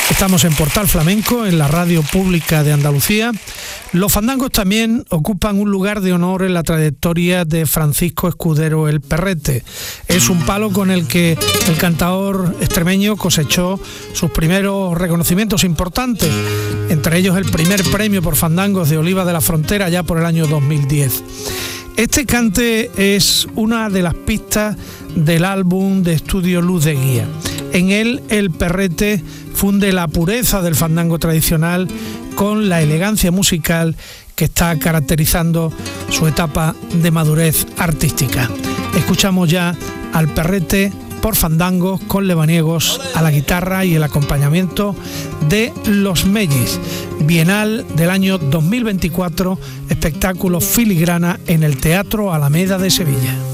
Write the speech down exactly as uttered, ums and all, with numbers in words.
Estamos en Portal Flamenco, en la radio pública de Andalucía. Los fandangos también ocupan un lugar de honor en la trayectoria de Francisco Escudero el Perrete. Es un palo con el que el cantador extremeño cosechó sus primeros reconocimientos importantes, entre ellos el primer premio por fandangos de Oliva de la Frontera ya por el año dos mil diez. Este cante es una de las pistas del álbum de estudio Luz de Guía. En él, el Perrete funde la pureza del fandango tradicional con la elegancia musical que está caracterizando su etapa de madurez artística. Escuchamos ya al Perrete por fandangos con lebaniegos a la guitarra y el acompañamiento de Los Mellis, Bienal del año dos mil veinticuatro, espectáculo filigrana en el Teatro Alameda de Sevilla.